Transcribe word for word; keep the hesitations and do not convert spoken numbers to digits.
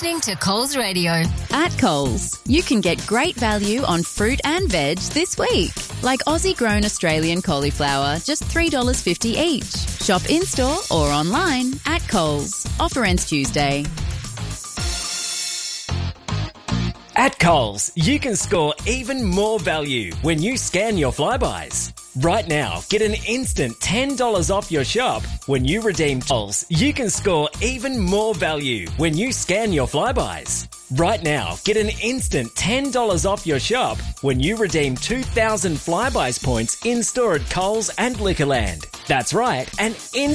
listening to Coles Radio. At Coles, you can get great value on fruit and veg this week. Like Aussie-grown Australian cauliflower, just three dollars fifty each. Shop in-store or online at Coles. Offer ends Tuesday. At Coles, you can score even more value when you scan your Flybuys. Right now, get an instant ten dollars off your shop when you redeem Coles. You can score even more value when you scan your Flybuys. Right now, get an instant ten dollars off your shop when you redeem two thousand Flybuys points in-store at Coles and Liquorland. That's right, an instant